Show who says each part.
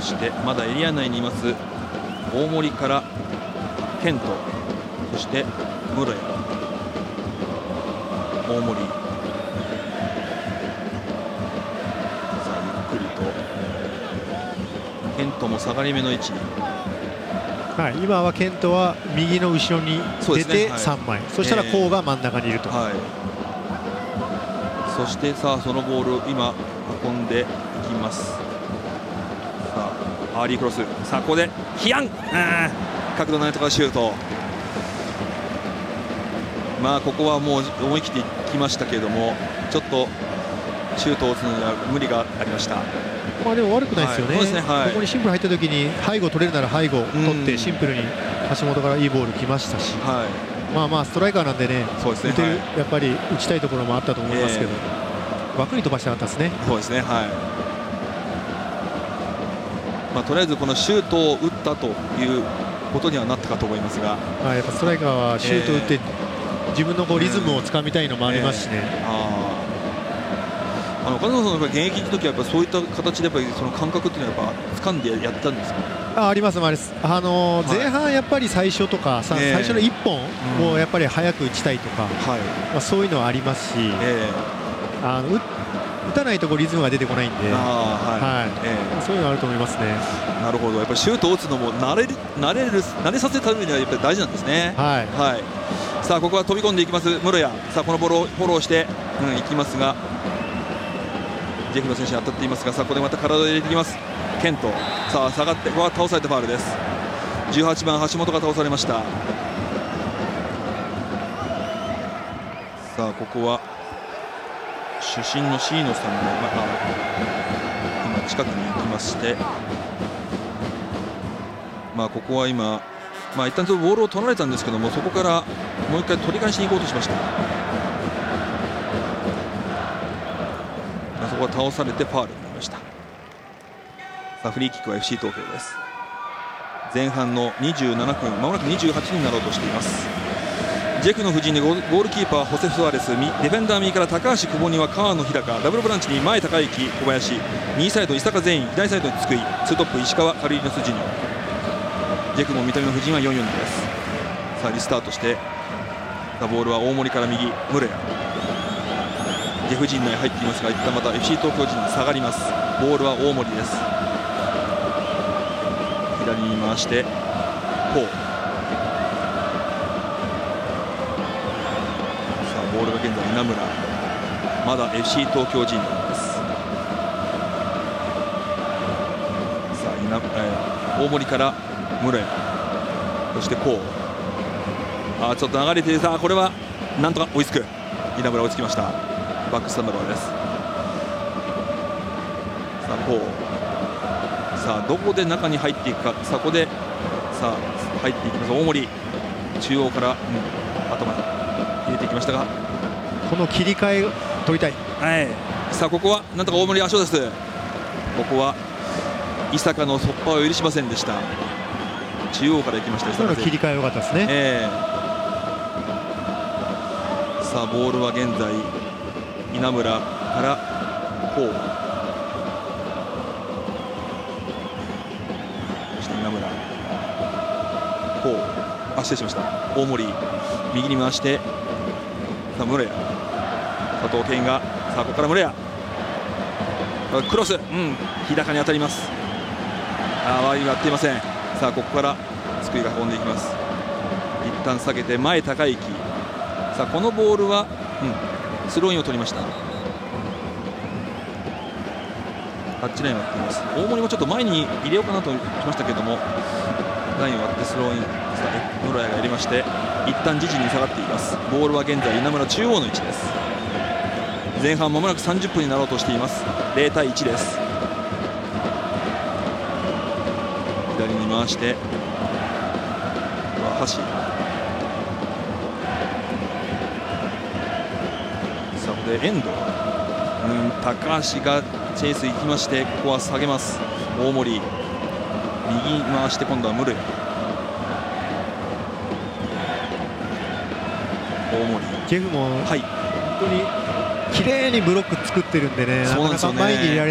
Speaker 1: してまだエリア内にいます大森からケント、そして室谷、大森、さあゆっくりとケントも下がり目の位置、
Speaker 2: はい、今はケントは右の後ろに出て3枚、そしたらコウが真ん中にいると、
Speaker 1: そしてさあそのボール今運んでいきます。さあアーリークロス、さあここでヒアン、角度ないところシュート、まあここはもう思い切っていきましたけれども、ちょっとシュートを打つのには無理がありました。
Speaker 2: まあでも悪くないですよね、
Speaker 1: そうですね、はい、
Speaker 2: ここにシンプル入った時に背後取れるなら背後取ってシンプルに橋本からいいボール来ましたし、
Speaker 1: はい、
Speaker 2: まあまあストライカーなんでね、
Speaker 1: そうですね、
Speaker 2: 打てる、やっぱり打ちたいところもあったと思いますけど、枠に飛ばしたかったですね。
Speaker 1: そうですね、はい、まあとりあえずこのシュートを打ったということにはなったかと思いますが、
Speaker 2: やっぱストライカーはシュート打って自分のこうリズムをつかみたいのもありますしね。
Speaker 1: 金沢さんの現役の時はやっぱそういった形でやっぱりその感覚っていうのはやっぱ掴んでやったんですか。
Speaker 2: ありますあります。前半やっぱり最初とか最初の1本をやっぱり早く打ちたいとか、まあそういうのはありますし、打たないとこうリズムが出てこないんで、そういうのあると思いますね。
Speaker 1: なるほど、やっぱりシュートを打つのも慣れさせるためにはやっぱり大事なんですね。さあここは飛び込んでいきます室谷、さあこのボールをフォローしていきますが、ジェフの選手に当たっていますが、さあここでまた体を入れていきますケント、さあ下がってここは倒されたファウルです。18番橋本が倒されました。さあここは主審の椎野さんが今近くに行きまして、まあここは今一旦ボールを取られたんですけども、そこからもう一回取り返しに行こうとしました。そこは倒されてファウルになりました。さあフリーキックは FC 東京です。前半の27分、まもなく28になろうとしています。ジェフの布陣でゴールキーパーホセフ・ソアレス、ディフェンダー右から高橋久保には川野日高、ダブルボランチに前高之小林、右サイド伊坂全員、左サイドに津久井、ツートップ石川カルリノスジュニオ、ジェフも見た目の布陣は 4-4-2 です。さあリスタートしてボールは大森から右室谷、ジェフ陣内入っていますが、一旦また FC 東京陣に下がります。ボールは大森です。左に回してこう、さあボールが現在稲村、まだ FC 東京陣内です。さあ大森から室谷、そしてこう、ちょっと流れて、さあこれはなんとか追いつく、稲村追いつきました。バックスタンドローです。さあこう、さあどこで中に入っていくか、そこでさあ入っていきます。大森中央から、頭に入れていきましたが、
Speaker 2: この切り替えを取りたい。
Speaker 1: さあここはなんとか大森足を出す。ここは伊坂の突破を許しませんでした。中央から行きました。
Speaker 2: 今の切り替え良かったですね。
Speaker 1: さあボールは現在稲村からこう、そして稲村こう、失礼しました、大森右に回して、さあ室谷、佐藤健が、さあここから室谷クロス、日高に当たります。ワインはやっていません。さあここから津久井が運んでいきます。一旦下げて前高之、さあこのボールは、スローインを取りました。タッチラインを割っています。大森もちょっと前に入れようかなとしましたけれども、ラインを割ってスローイン、室谷が入れまして、一旦自陣に下がっています。ボールは現在稲村中央の位置です。前半まもなく30分になろうとしています。0対1です。左に回して橋、さあここで遠藤、高橋がチェイス行きまして、ここは下げます。大森右回して、今度は室谷、大森
Speaker 2: ジェフも本当に綺麗にブロック作ってるんでね、なかなか前に入れられ